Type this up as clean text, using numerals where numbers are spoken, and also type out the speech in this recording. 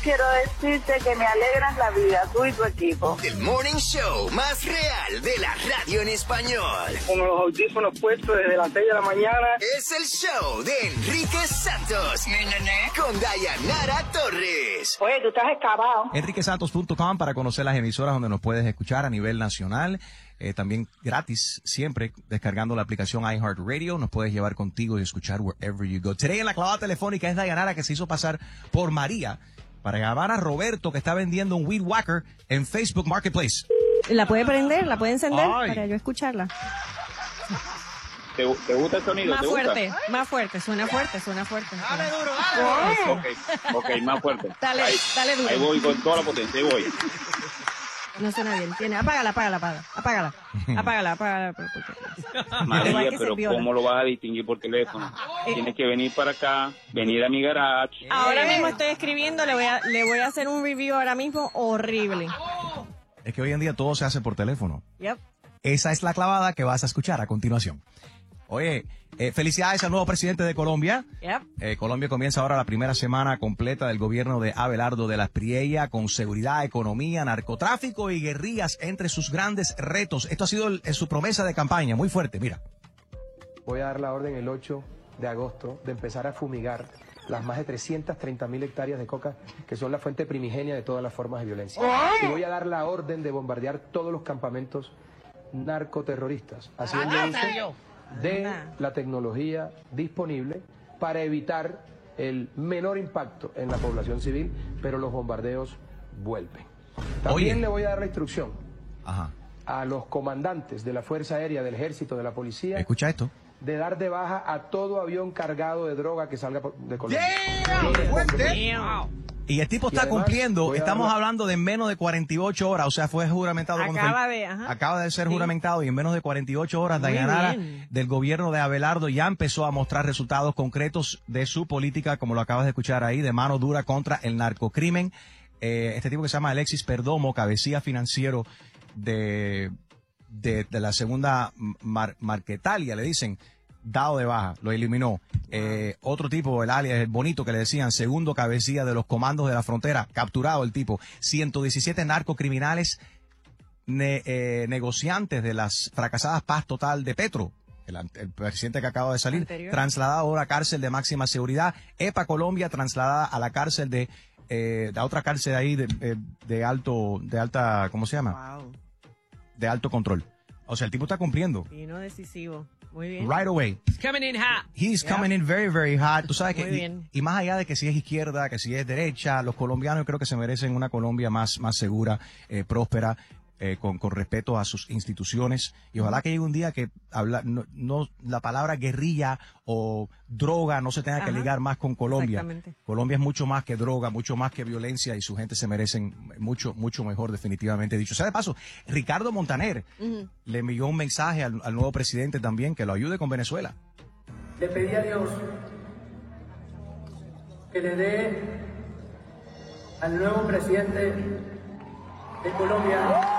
quiero decirte que me alegras la vida, tú y tu equipo. El morning show más real de la radio en español. Con los audífonos puestos desde las 6 de la mañana. Es el show de Enrique Santos. Con Dayanara Torres. Oye, tú estás excavado. enriquesantos.com para conocer las emisoras donde nos puedes escuchar a nivel nacional. También gratis, siempre descargando la aplicación iHeartRadio. Nos puedes llevar contigo y escuchar wherever you go. Today en la clavada telefónica es Dayanara, que se hizo pasar por María para llamar a Roberto, que está vendiendo un weed whacker en Facebook Marketplace. ¿La puede prender? ¿La puede encender? Para yo escucharla. ¿Te gusta el sonido? Más fuerte, más fuerte. Suena fuerte. Dale duro, dale. Ok, más fuerte. Dale duro. Ahí voy con toda la potencia, ahí voy. No suena bien. Apágala. María, pero ¿cómo lo vas a distinguir por teléfono? Tienes que venir para acá, venir a mi garage. Ahora mismo estoy escribiendo, le voy a hacer un review ahora mismo horrible. Es que hoy en día todo se hace por teléfono. Yep. Esa es la clavada que vas a escuchar a continuación. Oye, felicidades al nuevo presidente de Colombia. Yep. Colombia comienza ahora la primera semana completa del gobierno de Abelardo de la Espriella, con seguridad, economía, narcotráfico y guerrillas entre sus grandes retos. Esto ha sido su promesa de campaña, muy fuerte, mira. Voy a dar la orden el 8 de agosto de empezar a fumigar las más de 330.000 hectáreas de coca, que son la fuente primigenia de todas las formas de violencia. Y voy a dar la orden de bombardear todos los campamentos narcoterroristas, haciendo uso de la tecnología disponible para evitar el menor impacto en la población civil, pero los bombardeos vuelven. También le voy a dar la instrucción a los comandantes de la Fuerza Aérea, del Ejército, de la Policía. Escucha esto. De dar de baja a todo avión cargado de droga que salga de Colombia. Y el tipo está cumpliendo, estamos hablando de menos de 48 horas, o sea, fue juramentado. Acaba de ser juramentado, y en menos de 48 horas, Dayanara, del gobierno de Abelardo, ya empezó a mostrar resultados concretos de su política, como lo acabas de escuchar ahí, de mano dura contra el narcocrimen. Este tipo que se llama Alexis Perdomo, cabecilla financiero de la segunda Marquetalia, le dicen, dado de baja, lo eliminó. Otro tipo, el alias, el bonito que le decían, segundo cabecilla de los comandos de la frontera, capturado el tipo. 117 narcocriminales negociantes de las fracasadas paz total de Petro, el presidente que acaba de salir, trasladado ahora a cárcel de máxima seguridad. EPA Colombia trasladada a la cárcel de otra cárcel ahí de alta, ¿cómo se llama? Wow. De alto control. O sea, el tipo está cumpliendo. Y no decisivo. Muy bien. Right away. He's coming in hot. He's coming in very, very hot. Tú sabes que y más allá de que si es izquierda, que si es derecha, los colombianos creo que se merecen una Colombia más segura, próspera, con respeto a sus instituciones. Y ojalá que llegue un día que la palabra guerrilla o droga no se tenga que ligar más con Colombia. Exactamente. Colombia es mucho más que droga, mucho más que violencia, y su gente se merecen mucho, mucho mejor, definitivamente dicho. O sea, de paso, Ricardo Montaner le envió un mensaje al nuevo presidente también, que lo ayude con Venezuela. Le pedí a Dios que le dé al nuevo presidente de Colombia